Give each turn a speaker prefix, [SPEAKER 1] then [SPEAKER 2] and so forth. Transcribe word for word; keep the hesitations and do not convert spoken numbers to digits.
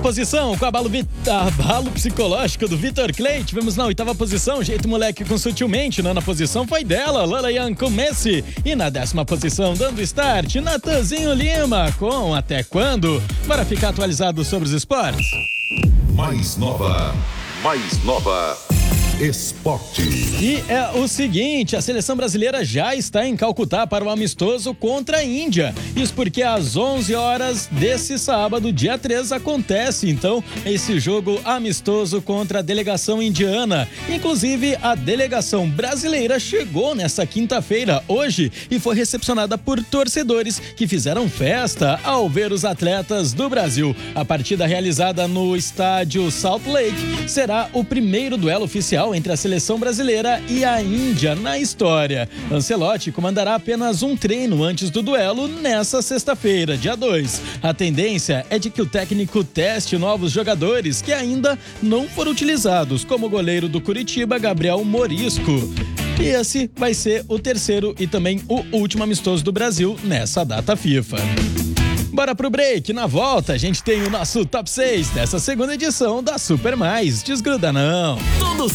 [SPEAKER 1] Posição com abalo, vi... abalo psicológico do Vitor Clay. Tivemos na oitava posição, Jeito Moleque com Sutilmente. Nona posição foi dela, Lala Yan com Messi. E na décima posição, dando start, Natanzinho Lima com Até Quando. Bora ficar atualizado sobre os esportes?
[SPEAKER 2] Mais nova, mais nova. Esporte.
[SPEAKER 1] E é o seguinte, a seleção brasileira já está em Calcutá para o amistoso contra a Índia. Isso porque às onze horas desse sábado, dia três, acontece então esse jogo amistoso contra a delegação indiana. Inclusive, a delegação brasileira chegou nessa quinta-feira, hoje, e foi recepcionada por torcedores que fizeram festa ao ver os atletas do Brasil. A partida realizada no estádio Salt Lake será o primeiro duelo oficial entre a seleção brasileira e a Índia na história. Ancelotti comandará apenas um treino antes do duelo nessa sexta-feira, dia dois. A tendência é de que o técnico teste novos jogadores que ainda não foram utilizados, como o goleiro do Curitiba, Gabriel Morisco. E esse vai ser o terceiro e também o último amistoso do Brasil nessa data FIFA. Bora pro break, na volta a gente tem o nosso top seis dessa segunda edição da Super Mais. Desgruda não!
[SPEAKER 3] Tudo